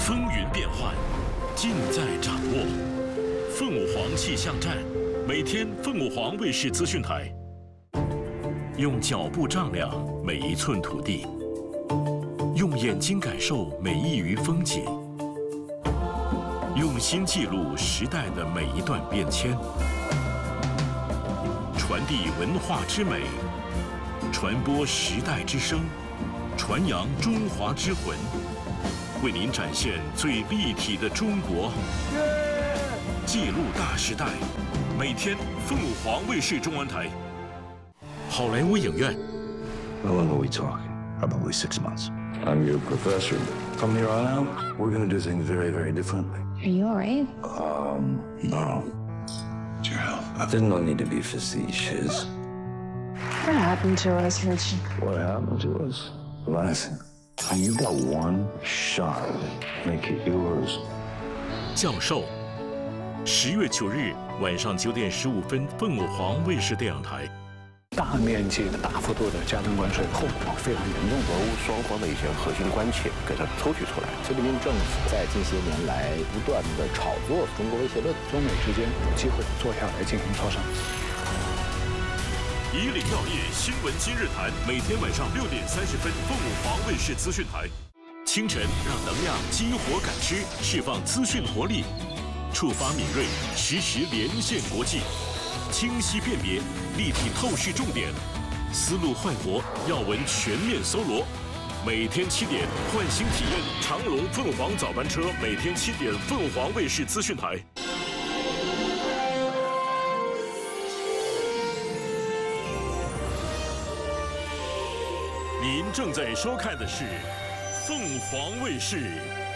风云变幻，尽在掌握。凤舞凰气象站，每天凤舞凰卫视资讯台，用脚步丈量每一寸土地，用眼睛感受每一隅风景，用心记录时代的每一段变迁，传递文化之美，传播时代之声，传扬中华之魂，为您展现最立体的中国，记录大时代。每天凤舞凰卫视中文台，好莱坞影院。 How long are we talking? Probably 6 months. I'm your professor. From here on out, we're gonna do things very, very differently. Are you alright? No. It's your health. There's no need to be facetious. What happened to us, Richie? What happened to us? Listen, you got one shot. Make it yours. 教授，10月9日晚上9点15分，凤舞凰卫视电影台。 大面积的、大幅度的加征关税，后果非常严重。 俄乌双方的一些核心关切给它抽取出来。 菲律宾政府在近些年来不断的炒作中国威胁论， 中美之间有机会坐下来进行磋商。 以岭药业新闻今日谈，每天晚上6点30分，凤舞凰卫视资讯台。清晨让能量激活感知，释放资讯活力，触发敏锐，实时连线国际，清晰辨别，立体透视重点，思路焕活，要闻全面搜罗。每天7点，换新体验长龙凤凰早班车，每天7点，凤凰卫视资讯台。您正在收看的是凤凰卫视